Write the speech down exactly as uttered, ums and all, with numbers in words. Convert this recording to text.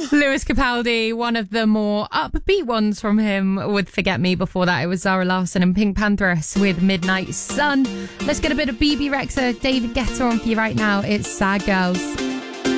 Lewis Capaldi, one of the more upbeat ones from him with Forget Me. Before that, it was Zara Larsson and Pink Pantheress with Midnight Sun. Let's get a bit of B B Rexa, David Guetta on for you right now. It's Sad Girls.